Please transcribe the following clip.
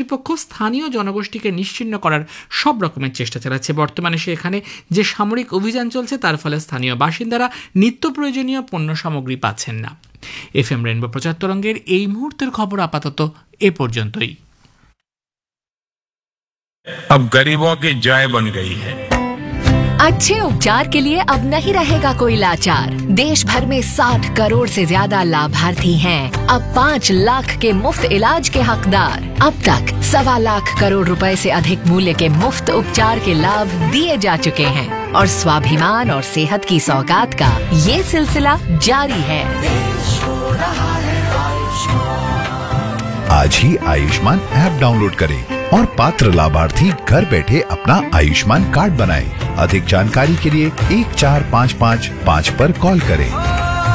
কর্তৃপক্ষ স্থানীয় জনগোষ্ঠীকে নিশ্চিহ্ন করার সব রকমের চেষ্টা চালাচ্ছে। বর্তমানে সেখানে যে সামরিক অভিযান চলছে তার ফলে স্থানীয় বাসিন্দারা নিত্য প্রয়োজনীয় পণ্য সামগ্রী পাচ্ছেন না। এফএম রেনবো প্রচার তরঙ্গের এই মুহূর্তের খবর আপাতত এ পর্যন্তই। अब गरीबों की जय बन गई है। अच्छे उपचार के लिए अब नहीं रहेगा कोई लाचार। देश भर में 60 करोड़ से ज्यादा लाभार्थी हैं। अब 5 लाख के मुफ्त इलाज के हकदार। अब तक 1.25 लाख करोड़ रुपए से अधिक मूल्य के मुफ्त उपचार के लाभ दिए जा चुके हैं और स्वाभिमान और सेहत की सौगात का ये सिलसिला जारी है। आज ही आयुष्मान ऐप डाउनलोड करें और पात्र लाभार्थी घर बैठे अपना आयुष्मान कार्ड बनाएं। अधिक जानकारी के लिए 1455 5 पर कॉल करें।